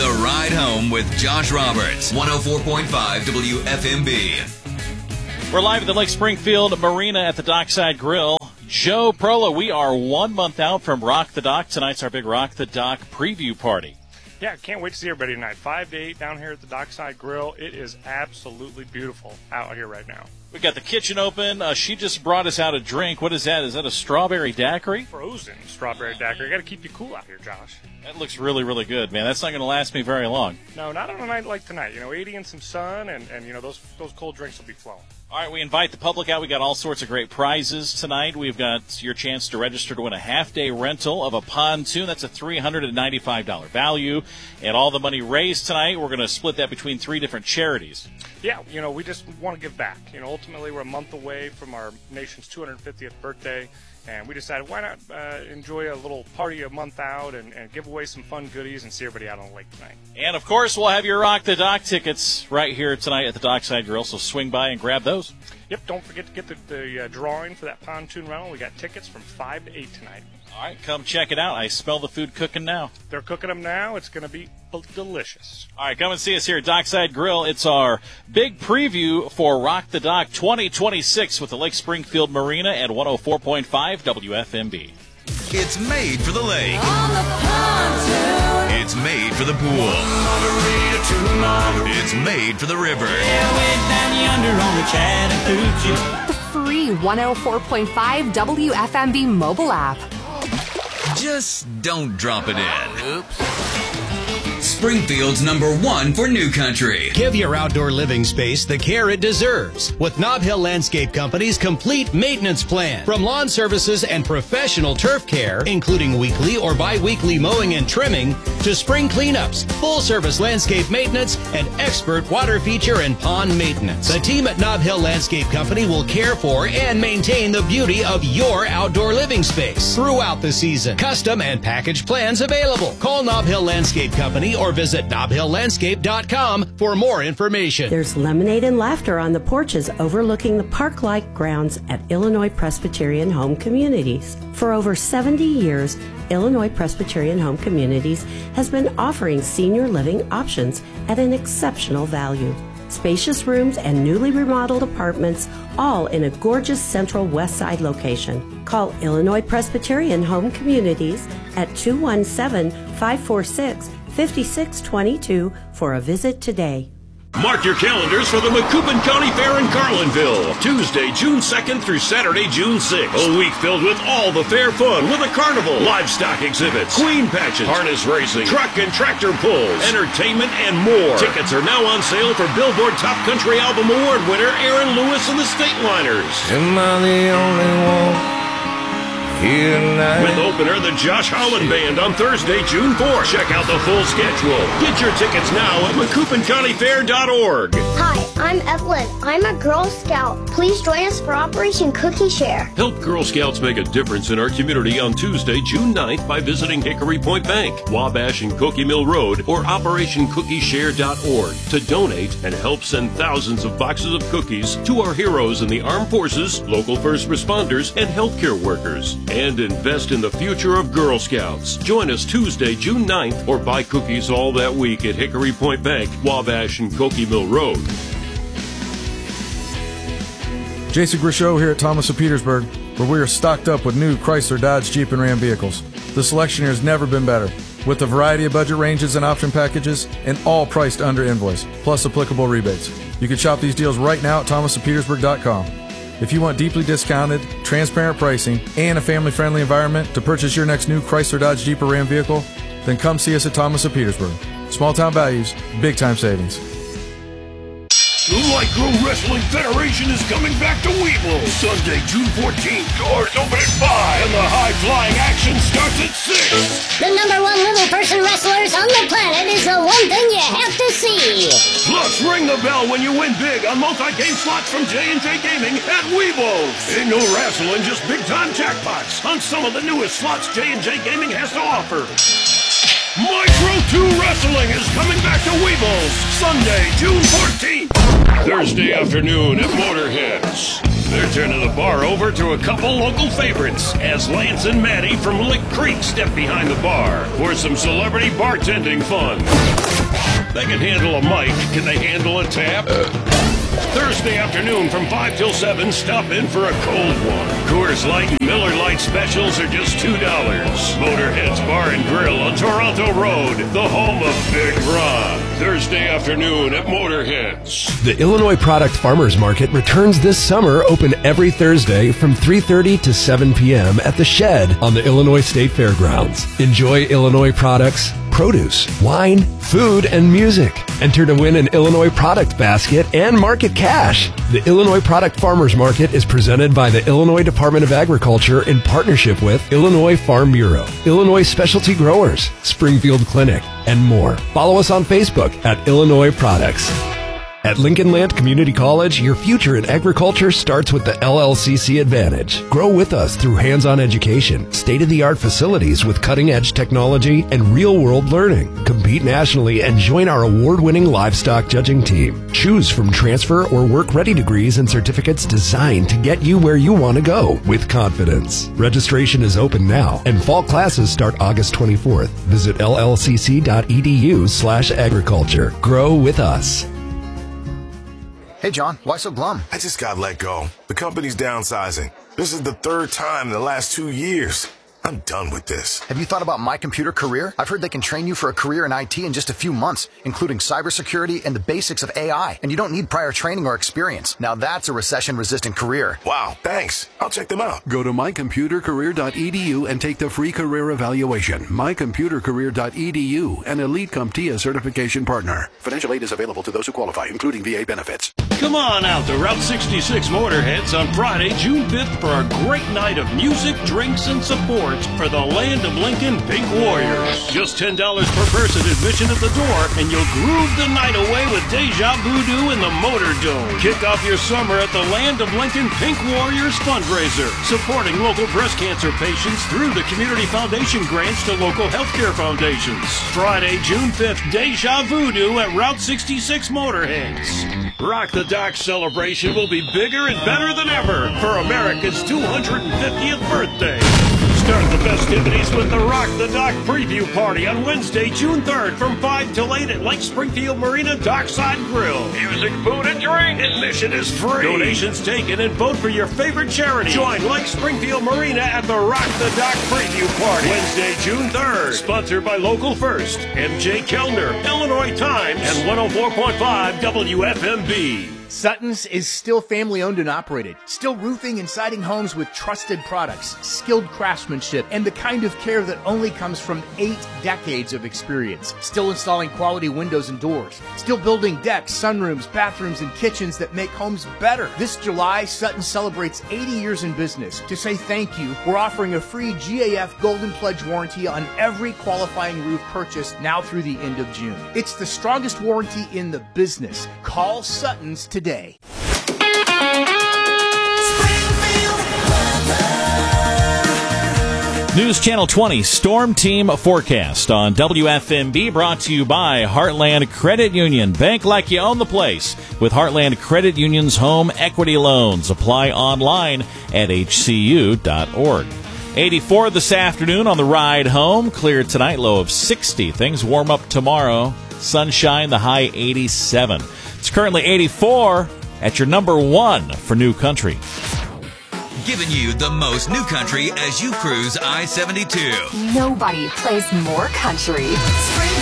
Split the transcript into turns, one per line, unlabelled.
The Ride Home with Josh Roberts, 104.5 WFMB.
We're live at the Lake Springfield Marina at the Dockside Grill. Joe Prola, we are 1 month out from Rock the Dock. Tonight's our big Rock the Dock preview party.
Yeah, can't wait to see everybody tonight. 5 to 8 down here at the Dockside Grill. It is absolutely beautiful out here right now.
We got the kitchen open. She just brought us out a drink. What is that? Is that a strawberry daiquiri?
Frozen strawberry daiquiri. Got to keep you cool out here, Josh.
That looks really, really good, man. That's not going to last me very long.
No, not on a night like tonight. 80 and some sun, and those cold drinks will be flowing.
All right, we invite the public out. We got all sorts of great prizes tonight. We've got your chance to register to win a half-day rental of a pontoon. That's a $395 value. And all the money raised tonight, we're going to split that between 3 different charities.
Yeah, we just want to give back. Ultimately, we're a month away from our nation's 250th birthday. And we decided, why not enjoy a little party a month out and give away some fun goodies and see everybody out on the lake tonight.
And, of course, we'll have your Rock the Dock tickets right here tonight at the Dockside Grill, so swing by and grab those.
Yep, don't forget to get the drawing for that pontoon rental. We got tickets from 5 to 8 tonight.
All right, come check it out. I smell the food cooking now.
They're cooking them now. It's going to be delicious.
All right, come and see us here at Dockside Grill. It's our big preview for Rock the Dock 2026 with the Lake Springfield Marina at 104.5 WFMB.
It's made for the lake. It's made for the pool. It's made for the river.
The free 104.5 WFMB mobile app.
Just don't drop it in. Oops. Springfield's #1 for new country.
Give your outdoor living space the care it deserves with Nob Hill Landscape Company's complete maintenance plan. From lawn services and professional turf care, including weekly or bi-weekly mowing and trimming, to spring cleanups, full-service landscape maintenance, and expert water feature and pond maintenance. The team at Nob Hill Landscape Company will care for and maintain the beauty of your outdoor living space throughout the season. Custom and package plans available. Call Nob Hill Landscape Company or visit knobhilllandscape.com for more information.
There's lemonade and laughter on the porches overlooking the park-like grounds at Illinois Presbyterian Home Communities. For over 70 years, Illinois Presbyterian Home Communities has been offering senior living options at an exceptional value. Spacious rooms and newly remodeled apartments, all in a gorgeous central west side location. Call Illinois Presbyterian Home Communities at 217-546-5622 for a visit today.
Mark your calendars for the Macoupin County Fair in Carlinville. Tuesday, June 2nd through Saturday, June 6th. A week filled with all the fair fun with a carnival, livestock exhibits, queen patches, harness racing, truck and tractor pulls, entertainment, and more. Tickets are now on sale for Billboard Top Country Album Award winner Aaron Lewis and the Stateliners.
Am I the only one?
With opener, the Josh Holland Band on Thursday, June 4th. Check out the full schedule. Get your tickets now at MacoupinCountyFair.org.
Hi, I'm Evelyn. I'm a Girl Scout. Please join us for Operation Cookie Share.
Help Girl Scouts make a difference in our community on Tuesday, June 9th by visiting Hickory Point Bank, Wabash and Cookie Mill Road, or OperationCookieShare.org to donate and help send thousands of boxes of cookies to our heroes in the armed forces, local first responders, and healthcare workers. And invest in the future of Girl Scouts. Join us Tuesday, June 9th, or buy cookies all that week at Hickory Point Bank, Wabash and Cookie Mill Road.
Jason Grisho here at Thomas of Petersburg, where we are stocked up with new Chrysler, Dodge, Jeep, and Ram vehicles. The selection here has never been better, with a variety of budget ranges and option packages, and all priced under invoice, plus applicable rebates. You can shop these deals right now at thomasofpetersburg.com. If you want deeply discounted, transparent pricing, and a family-friendly environment to purchase your next new Chrysler, Dodge, Jeep, or Ram vehicle, then come see us at Thomas of Petersburg. Small-town values, big-time savings.
The Light Grow Wrestling Federation is coming back to Weevil Sunday, June 14th. Doors open at 5, and the high-flying action starts at 6.
The #1 little person wrestlers on the planet is the one thing you have to see.
Plus, ring the bell when you win big on multi-game slots from J&J Gaming at Weebles. Ain't no wrestling, just big-time jackpots on some of the newest slots J&J Gaming has to offer. Micro 2 Wrestling is coming back to Weebles Sunday, June 14th. Thursday afternoon at Motorheads. They're turning the bar over to a couple local favorites as Lance and Maddie from Lick Creek step behind the bar for some celebrity bartending fun. They can handle a mic. Can they handle a tap? Thursday afternoon from 5 till 7, stop in for a cold one. Coors Light and Miller Lite specials are just $2. Motorheads Bar and Grill on Toronto Road, the home of Big Ron. Thursday afternoon at Motorheads.
The Illinois Product Farmers Market returns this summer, open every Thursday from 3:30 to 7 p.m. at The Shed on the Illinois State Fairgrounds. Enjoy Illinois products, produce, wine, food, and music. Enter to win an Illinois product basket and market cash. The Illinois Product Farmers Market is presented by the Illinois Department of Agriculture in partnership with Illinois Farm Bureau, Illinois Specialty Growers, Springfield Clinic, and more. Follow us on Facebook at Illinois Products. At Lincoln Land Community College, your future in agriculture starts with the LLCC Advantage. Grow with us through hands-on education, state-of-the-art facilities with cutting-edge technology, and real-world learning. Compete nationally and join our award-winning livestock judging team. Choose from transfer or work-ready degrees and certificates designed to get you where you want to go with confidence. Registration is open now, and fall classes start August 24th. Visit llcc.edu/agriculture. Grow with us.
Hey, John, why so glum? I just got let go. The company's downsizing. This is the third time in the last 2 years. I'm done with this. Have you thought about My Computer Career? I've heard they can train you for a career in IT in just a few months, including cybersecurity and the basics of AI. And you don't need prior training or experience. Now that's a recession-resistant career. Wow, thanks. I'll check them out.
Go to mycomputercareer.edu and take the free career evaluation. mycomputercareer.edu, an Elite CompTIA certification partner.
Financial aid is available to those who qualify, including VA benefits.
Come on out to Route 66 Motorheads on Friday, June 5th for a great night of music, drinks, and support for the Land of Lincoln Pink Warriors. Just $10 per person admission at the door, and you'll groove the night away with Deja Voodoo in the Motor Dome. Kick off your summer at the Land of Lincoln Pink Warriors fundraiser, supporting local breast cancer patients through the Community Foundation grants to local healthcare foundations. Friday, June 5th, Deja Voodoo at Route 66 Motorheads. Rock the Dock celebration will be bigger and better than ever for America's 250th birthday. Start the festivities with the Rock the Dock preview party on Wednesday, June 3rd from 5 till 8 at Lake Springfield Marina Dockside Grill. Music, food, and drink. Admission is free. Donations taken and vote for your favorite charity. Join Lake Springfield Marina at the Rock the Dock preview party. Wednesday, June 3rd. Sponsored by Local First, MJ Kellner, Illinois Times, and 104.5 WFMB.
Sutton's is still family-owned and operated, still roofing and siding homes with trusted products, skilled craftsmanship, and the kind of care that only comes from 8 decades of experience. Still installing quality windows and doors, still building decks, sunrooms, bathrooms, and kitchens that make homes better. This July, Sutton celebrates 80 years in business. To say thank you, we're offering a free GAF Golden Pledge warranty on every qualifying roof purchase now through the end of June. It's the strongest warranty in the business. Call Sutton's today.
News Channel 20 Storm Team Forecast on WFMB, brought to you by Heartland Credit Union. Bank like you own the place with Heartland Credit Union's home equity loans. Apply online at hcu.org. 84 this afternoon on the ride home. Clear tonight, low of 60. Things warm up tomorrow. Sunshine, the high 87. It's currently 84 at your number 1 for New Country.
Giving you the most New Country as you cruise I-72.
Nobody plays more country.